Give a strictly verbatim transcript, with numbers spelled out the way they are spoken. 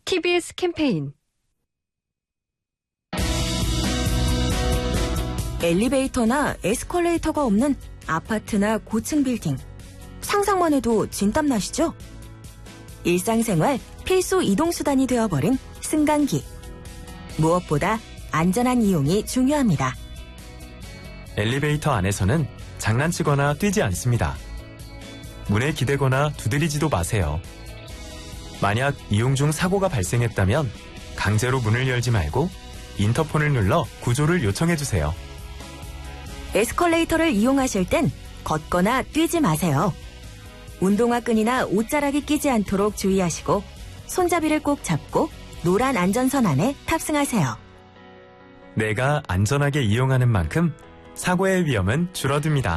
티비에스 캠페인. 엘리베이터나 에스컬레이터가 없는 아파트나 고층 빌딩. 상상만 해도 진땀 나시죠? 일상생활 필수 이동수단이 되어버린 승강기. 무엇보다 안전한 이용이 중요합니다. 엘리베이터 안에서는 장난치거나 뛰지 않습니다. 문에 기대거나 두드리지도 마세요. 만약 이용 중 사고가 발생했다면 강제로 문을 열지 말고 인터폰을 눌러 구조를 요청해주세요. 에스컬레이터를 이용하실 땐 걷거나 뛰지 마세요. 운동화 끈이나 옷자락이 끼지 않도록 주의하시고 손잡이를 꼭 잡고 노란 안전선 안에 탑승하세요. 내가 안전하게 이용하는 만큼 사고의 위험은 줄어듭니다.